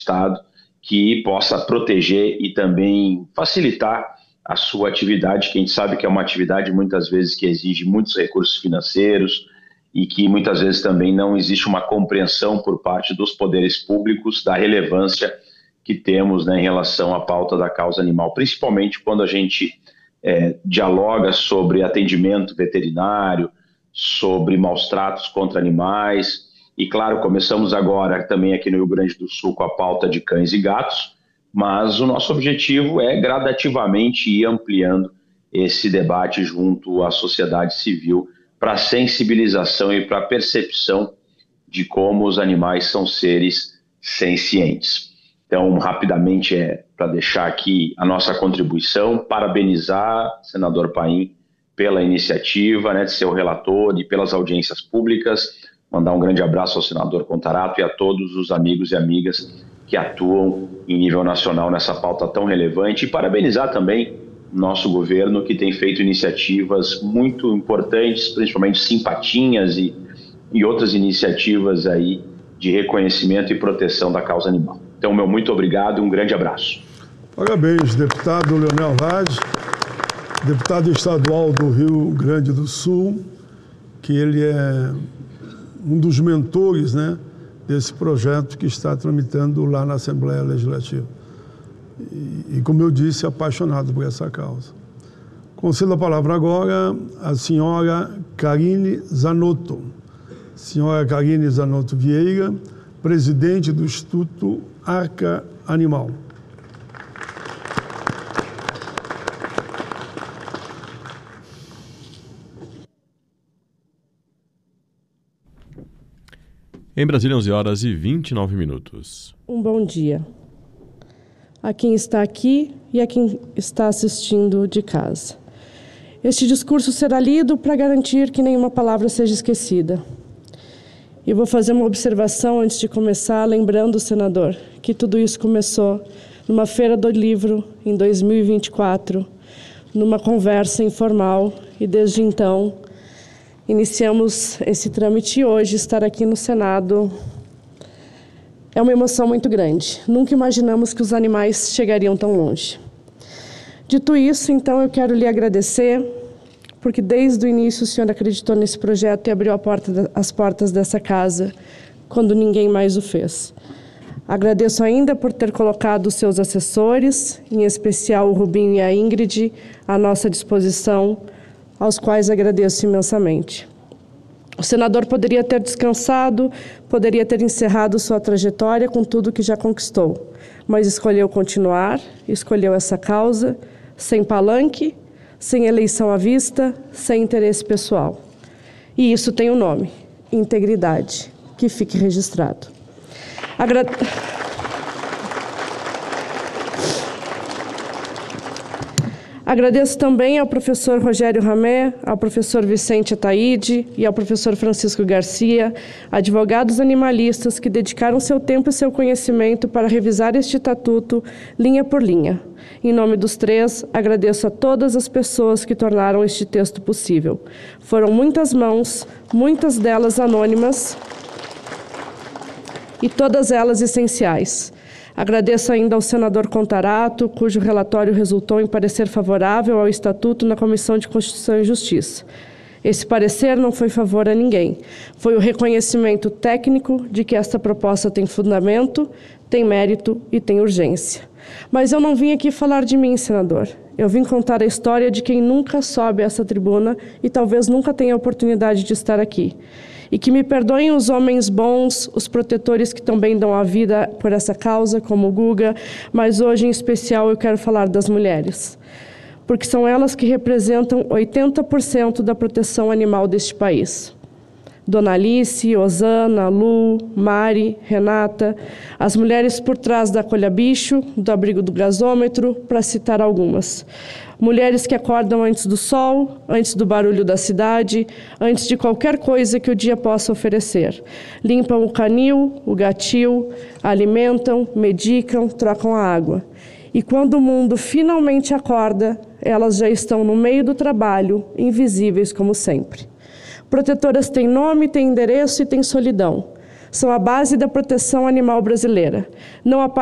Estado que possa proteger e também facilitar a sua atividade, que a gente sabe que é uma atividade muitas vezes que exige muitos recursos financeiros e que muitas vezes também não existe uma compreensão por parte dos poderes públicos da relevância que temos, né, em relação à pauta da causa animal, principalmente quando a gente dialoga sobre atendimento veterinário, sobre maus tratos contra animais. E, claro, começamos agora também aqui no Rio Grande do Sul com a pauta de cães e gatos, mas o nosso objetivo é gradativamente ir ampliando esse debate junto à sociedade civil para a sensibilização e para a percepção de como os animais são seres sencientes. Então, rapidamente, para deixar aqui a nossa contribuição, parabenizar o senador Paim pela iniciativa, né, de ser o relator e pelas audiências públicas, mandar um grande abraço ao senador Contarato e a todos os amigos e amigas que atuam em nível nacional nessa pauta tão relevante, e parabenizar também o nosso governo, que tem feito iniciativas muito importantes, principalmente Simpatinhas e outras iniciativas aí de reconhecimento e proteção da causa animal. Então, meu muito obrigado e um grande abraço. Parabéns, deputado Leonel Vaz, deputado estadual do Rio Grande do Sul, que ele é um dos mentores, né, desse projeto que está tramitando lá na Assembleia Legislativa. E como eu disse, apaixonado por essa causa. Concedo a palavra agora à senhora Karine Zanotto. Senhora Karine Zanotto Vieira, presidente do Instituto Arca Animal. Em Brasília, 11h29. Um bom dia a quem está aqui e a quem está assistindo de casa. Este discurso será lido para garantir que nenhuma palavra seja esquecida. E vou fazer uma observação antes de começar, lembrando, senador, que tudo isso começou numa feira do livro em 2024, numa conversa informal, e desde então iniciamos esse trâmite. E hoje estar aqui no Senado é uma emoção muito grande. Nunca imaginamos que os animais chegariam tão longe. Dito isso, então, eu quero lhe agradecer, porque desde o início o senhor acreditou nesse projeto e abriu as portas dessa casa, quando ninguém mais o fez. Agradeço ainda por ter colocado os seus assessores, em especial o Rubinho e a Ingrid, à nossa disposição, aos quais agradeço imensamente. O senador poderia ter descansado, poderia ter encerrado sua trajetória com tudo que já conquistou, mas escolheu continuar, escolheu essa causa, sem palanque, sem eleição à vista, sem interesse pessoal. E isso tem um nome: integridade, que fique registrado. Agradeço também ao professor Rogério Ramé, ao professor Vicente Ataíde e ao professor Francisco Garcia, advogados animalistas que dedicaram seu tempo e seu conhecimento para revisar este estatuto linha por linha. Em nome dos três, agradeço a todas as pessoas que tornaram este texto possível. Foram muitas mãos, muitas delas anônimas e todas elas essenciais. Agradeço ainda ao senador Contarato, cujo relatório resultou em parecer favorável ao Estatuto na Comissão de Constituição e Justiça. Esse parecer não foi favor a ninguém. Foi o reconhecimento técnico de que esta proposta tem fundamento, tem mérito e tem urgência. Mas eu não vim aqui falar de mim, senador. Eu vim contar a história de quem nunca sobe a essa tribuna e talvez nunca tenha a oportunidade de estar aqui. E que me perdoem os homens bons, os protetores que também dão a vida por essa causa, como o Guga, mas hoje, em especial, eu quero falar das mulheres, porque são elas que representam 80% da proteção animal deste país. Dona Alice, Osana, Lu, Mari, Renata, as mulheres por trás da Acolha Bicho, do Abrigo do Gasômetro, para citar algumas. Mulheres que acordam antes do sol, antes do barulho da cidade, antes de qualquer coisa que o dia possa oferecer. Limpam o canil, o gatil, alimentam, medicam, trocam a água. E quando o mundo finalmente acorda, elas já estão no meio do trabalho, invisíveis como sempre. Protetoras têm nome, têm endereço e têm solidão. são a base da proteção animal brasileira. Não